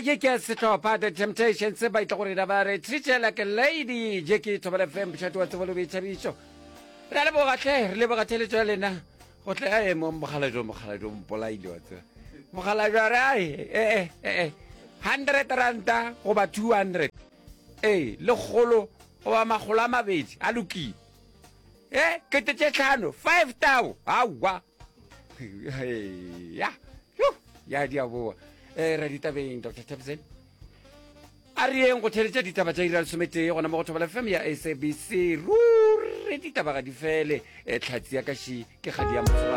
ye ke setlhopha the Temptations ba itla gore da ba re treat you like a lady je ke Thobela FM chat wa tsebolo be tshariso re le bogatle re le bogatle tsa lena go tle a mo mogala jo mpolaile wa tse mogala jwa re 100 ranta go ba 200 le golo o ba magolo a mabedi a loki ke te tlhano 5000 awa ya dia bo ra ditabeng Dr. Tabzen a re eng go theletša ditaba tša ira lesomete gona mo go Thobela FM ya SABC ruri ditaba ga di fele tlhatsi ya kaši ke kgadi ya